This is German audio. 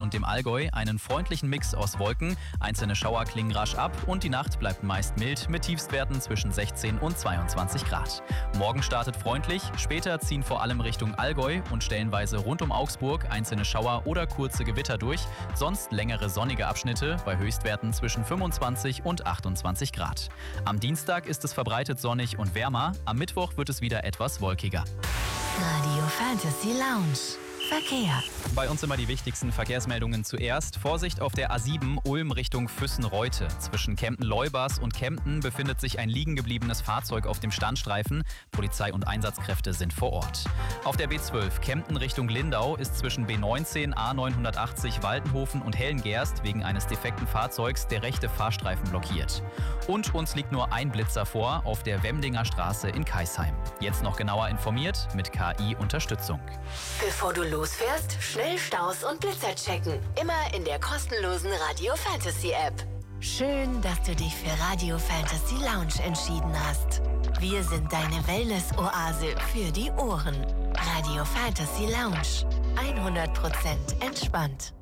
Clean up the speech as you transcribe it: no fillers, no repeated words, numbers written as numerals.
und dem Allgäu einen freundlichen Mix aus Wolken. Einzelne Schauer klingen rasch ab und die Nacht bleibt meist mild mit Tiefstwerten zwischen 16 und 22 Grad. Morgen startet freundlich, später ziehen vor allem Richtung Allgäu und stellenweise rund um Augsburg einzelne Schauer oder kurze Gewitter durch, sonst längere sonnige Abschnitte bei Höchstwerten zwischen 25 und 28 Grad. Am Dienstag ist es verbreitet sonnig und wärmer, am Mittwoch wird es wieder etwas wolkiger. Radio Fantasy Lounge. Verkehr. Bei uns immer die wichtigsten Verkehrsmeldungen zuerst. Vorsicht auf der A7 Ulm Richtung Füssen-Reute. Zwischen Kempten-Leubers und Kempten befindet sich ein liegen gebliebenes Fahrzeug auf dem Standstreifen. Polizei und Einsatzkräfte sind vor Ort. Auf der B12 Kempten Richtung Lindau ist zwischen B19, A980 Waltenhofen und Hellengerst wegen eines defekten Fahrzeugs der rechte Fahrstreifen blockiert. Und uns liegt nur ein Blitzer vor auf der Wemdinger Straße in Kaisheim. Jetzt noch genauer informiert mit KI-Unterstützung. Bevor du losfährst, schnell Staus und Blitzer checken. Immer in der kostenlosen Radio Fantasy App. Schön, dass du dich für Radio Fantasy Lounge entschieden hast. Wir sind deine Wellness-Oase für die Ohren. Radio Fantasy Lounge. 100% entspannt.